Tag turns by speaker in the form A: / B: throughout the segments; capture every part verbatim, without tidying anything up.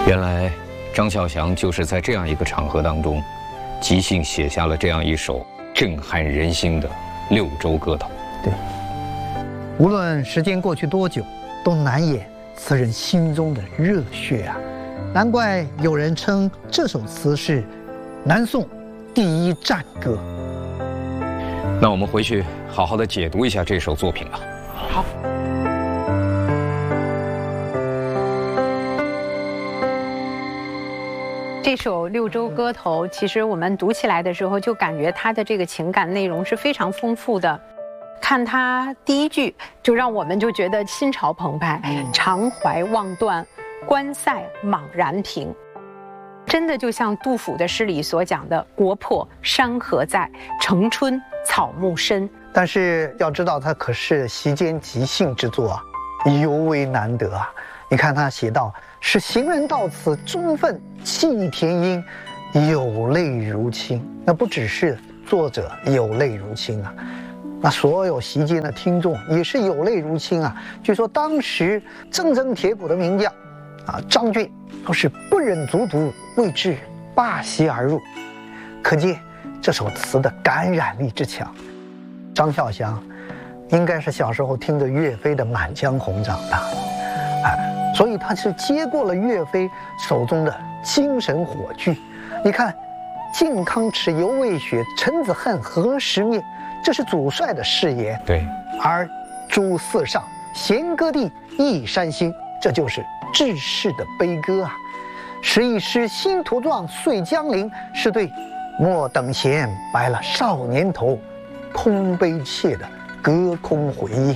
A: 原来张孝祥就是在这样一个场合当中，即兴写下了这样一首震撼人心的《六州歌头》。
B: 对，无论时间过去多久，都难掩词人心中的热血啊！难怪有人称这首词是南宋第一战歌。
A: 那我们回去好好的解读一下这首作品吧。
C: 好。这首《六州歌头》，其实我们读起来的时候，就感觉它的这个情感内容是非常丰富的。看它第一句，就让我们就觉得心潮澎湃，常怀望断，关塞莽然平。真的就像杜甫的诗里所讲的“国破山河在，城春草木深”。
B: 但是要知道，它可是席间即兴之作啊，尤为难得啊。你看他写道：“使行人到此，忠愤气填膺，有泪如倾。”那不只是作者有泪如倾啊，那所有席间的听众也是有泪如倾啊。据说当时铮铮铁骨的名将啊张俊都是不忍卒读，为之罢席而入。可见这首词的感染力之强。张孝祥应该是小时候听着岳飞的《满江红》长大的，哎，所以他是接过了岳飞手中的精神火炬。你看，靖康耻，犹未雪；臣子恨，何时灭？这是主帅的誓言。
A: 对，
B: 而诛四上，弦歌地，一山心，这就是志士的悲歌啊。时一诗新图壮，岁将临，是对莫等闲，白了少年头，空悲切的隔空回应。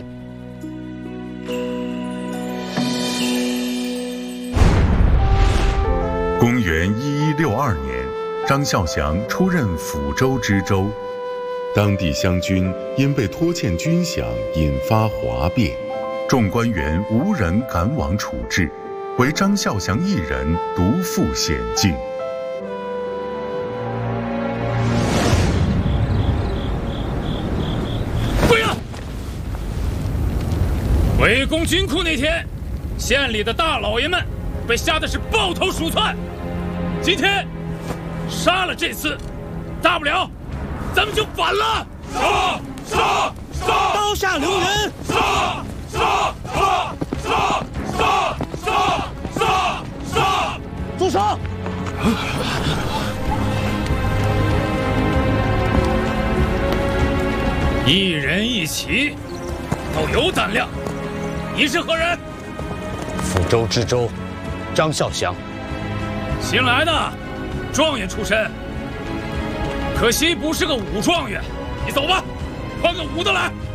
D: 公元一一六二年，张孝祥出任抚州知州，当地湘军因被拖欠军饷引发哗变，众官员无人赶往处置，唯张孝祥一人独赴险境。
E: 跪下！围攻军库那天，县里的大老爷们被吓得是抱头鼠窜。今天杀了这次，大不了咱们就反了！杀杀杀！刀下留人！杀杀杀杀杀杀杀杀！住手！一人一骑，都有胆量。你是何人？
F: 抚州知州张孝祥。
E: 新来的，状元出身，可惜不是个武状元。你走吧，换个武的来。